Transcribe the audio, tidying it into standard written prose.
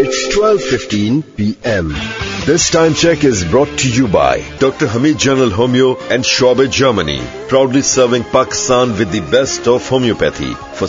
It's 12:15 p.m. This time check is brought to you by Dr. Hamid General Homeo and Schwabe, Germany, proudly serving Pakistan with the best of homeopathy. For